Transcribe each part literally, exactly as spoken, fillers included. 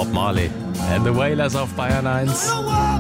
Bob Marley and the Wailers auf Bayern eins.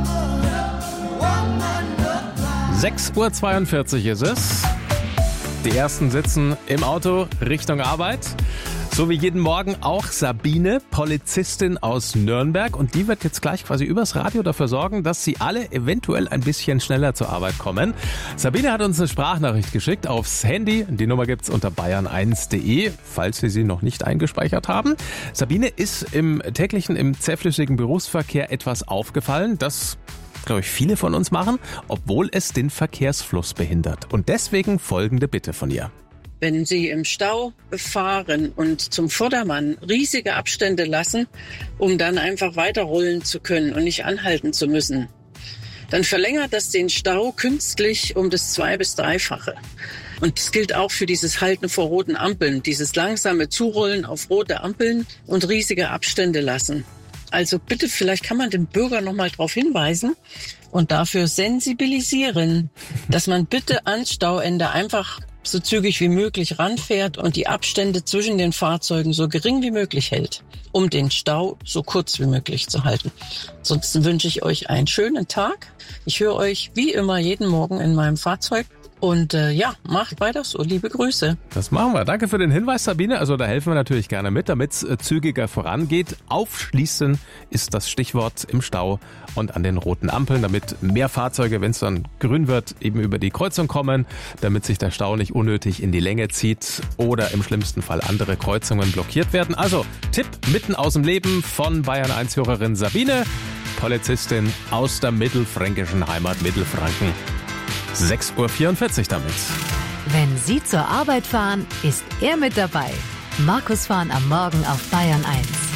sechs Uhr zweiundvierzig ist es. Die ersten sitzen im Auto Richtung Arbeit. So wie jeden Morgen auch Sabine, Polizistin aus Nürnberg. Und die wird jetzt gleich quasi übers Radio dafür sorgen, dass sie alle eventuell ein bisschen schneller zur Arbeit kommen. Sabine hat uns eine Sprachnachricht geschickt aufs Handy. Die Nummer gibt's unter bayern eins punkt de, falls Sie sie noch nicht eingespeichert haben. Sabine ist im täglichen, im zähflüssigen Berufsverkehr etwas aufgefallen, das, glaube ich, viele von uns machen, obwohl es den Verkehrsfluss behindert. Und deswegen folgende Bitte von ihr. Wenn Sie im Stau fahren und zum Vordermann riesige Abstände lassen, um dann einfach weiterrollen zu können und nicht anhalten zu müssen, dann verlängert das den Stau künstlich um das Zwei- bis Dreifache. Und das gilt auch für dieses Halten vor roten Ampeln, dieses langsame Zurollen auf rote Ampeln und riesige Abstände lassen. Also bitte, vielleicht kann man den Bürger noch mal darauf hinweisen und dafür sensibilisieren, dass man bitte ans Stauende einfach so zügig wie möglich ranfährt und die Abstände zwischen den Fahrzeugen so gering wie möglich hält, um den Stau so kurz wie möglich zu halten. Ansonsten wünsche ich euch einen schönen Tag. Ich höre euch wie immer jeden Morgen in meinem Fahrzeug. Und äh, ja, macht weiter so. Liebe Grüße. Das machen wir. Danke für den Hinweis, Sabine. Also da helfen wir natürlich gerne mit, damit es äh, zügiger vorangeht. Aufschließen ist das Stichwort im Stau und an den roten Ampeln, damit mehr Fahrzeuge, wenn es dann grün wird, eben über die Kreuzung kommen, damit sich der Stau nicht unnötig in die Länge zieht oder im schlimmsten Fall andere Kreuzungen blockiert werden. Also Tipp mitten aus dem Leben von Bayern eins Hörerin Sabine, Polizistin aus der mittelfränkischen Heimat Mittelfranken. sechs Uhr vierundvierzig damit. Wenn Sie zur Arbeit fahren, ist er mit dabei. Markus Fahren am Morgen auf Bayern eins.